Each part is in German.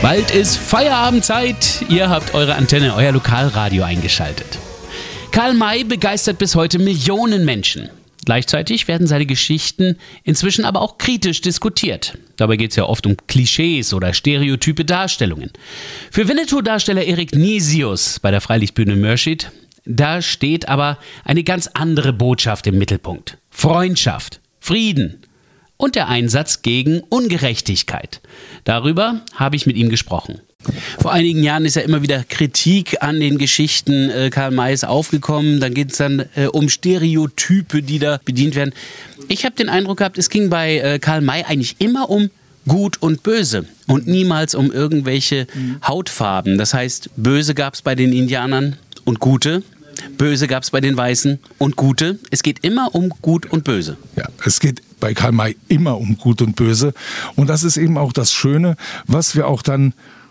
Bald ist Feierabendzeit. Ihr habt eure Antenne, euer Lokalradio eingeschaltet. Karl May begeistert bis heute Millionen Menschen. Gleichzeitig werden seine Geschichten inzwischen aber auch kritisch diskutiert. Dabei geht es ja oft um Klischees oder stereotype Darstellungen. Für Winnetou-Darsteller Erik Nisius bei der Freilichtbühne Mörschid, da steht aber eine ganz andere Botschaft im Mittelpunkt. Freundschaft, Frieden und der Einsatz gegen Ungerechtigkeit. Darüber habe ich mit ihm gesprochen. Vor einigen Jahren ist ja immer wieder Kritik an den Geschichten Karl Mays aufgekommen. Dann geht es dann um Stereotype, die da bedient werden. Ich habe den Eindruck gehabt, es ging bei Karl May eigentlich immer um Gut und Böse und niemals um irgendwelche Hautfarben. Das heißt, Böse gab es bei den Indianern und Gute. Böse gab es bei den Weißen und Gute. Es geht immer um Gut und Böse. Ja, es geht bei Karl May immer um Gut und Böse. Und das ist eben auch das Schöne, was wir auch dann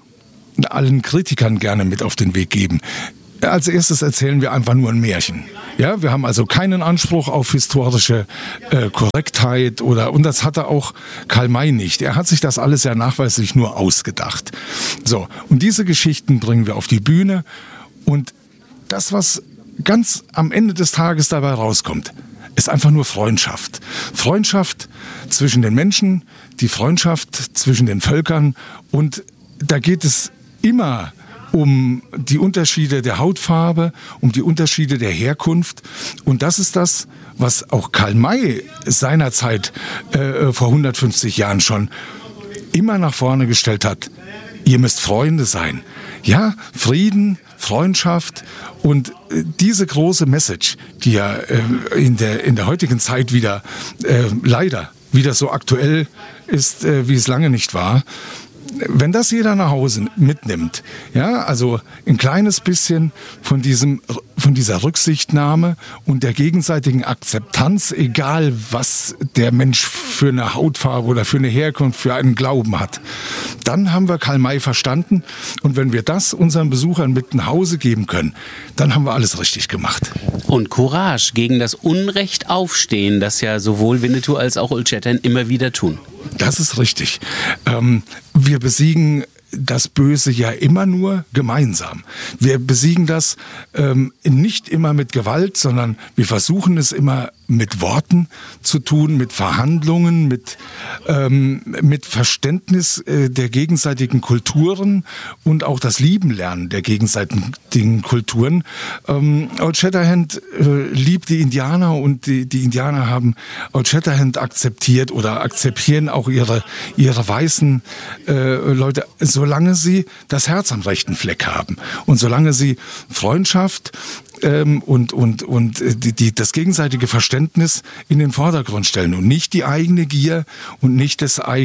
allen Kritikern gerne mit auf den Weg geben. Als erstes erzählen wir einfach nur ein Märchen. Ja, wir haben also keinen Anspruch auf historische Korrektheit und das hatte auch Karl May nicht. Er hat sich das alles ja nachweislich nur ausgedacht. So, und diese Geschichten bringen wir auf die Bühne und das, was ganz am Ende des Tages dabei rauskommt, ist einfach nur Freundschaft. Freundschaft zwischen den Menschen, die Freundschaft zwischen den Völkern und da geht es immer um die Unterschiede der Hautfarbe, um die Unterschiede der Herkunft. Und das ist das, was auch Karl May seinerzeit vor 150 Jahren schon immer nach vorne gestellt hat. Ihr müsst Freunde sein. Ja, Frieden, Freundschaft und diese große Message, die ja in der heutigen Zeit wieder leider wieder so aktuell ist, wie es lange nicht war. Wenn das jeder nach Hause mitnimmt, ja, also ein kleines bisschen von dieser Rücksichtnahme und der gegenseitigen Akzeptanz, egal was der Mensch für eine Hautfarbe oder für eine Herkunft, für einen Glauben hat, dann haben wir Karl May verstanden und wenn wir das unseren Besuchern mit nach Hause geben können, dann haben wir alles richtig gemacht. Und Courage, gegen das Unrecht aufstehen, das ja sowohl Winnetou als auch Old Shatterhand immer wieder tun. Das ist richtig. Wir besiegen das Böse ja immer nur gemeinsam. Wir besiegen das nicht immer mit Gewalt, sondern wir versuchen es immer mit Worten zu tun, mit Verhandlungen, mit Verständnis der gegenseitigen Kulturen und auch das Lieben lernen der gegenseitigen Kulturen. Old Shatterhand liebt die Indianer und die Indianer haben Old Shatterhand akzeptiert oder akzeptieren auch ihre weißen Leute, solange sie das Herz am rechten Fleck haben und solange sie Freundschaft und das gegenseitige Verständnis in den Vordergrund stellen und nicht die eigene Gier und nicht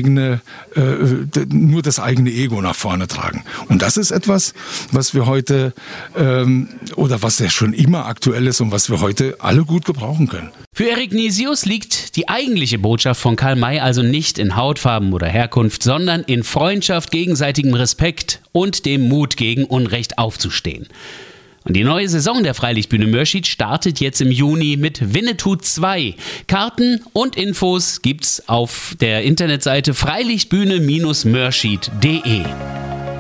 nur das eigene Ego nach vorne tragen. Und das ist etwas, was wir heute oder was ja schon immer aktuell ist und was wir heute alle gut gebrauchen können. Für Erik Nisius liegt die eigentliche Botschaft von Karl May also nicht in Hautfarben oder Herkunft, sondern in Freundschaft, gegenseitigem Respekt und dem Mut, gegen Unrecht aufzustehen. Und die neue Saison der Freilichtbühne Mörschid startet jetzt im Juni mit Winnetou 2. Karten und Infos gibt's auf der Internetseite freilichtbühne-mörschid.de.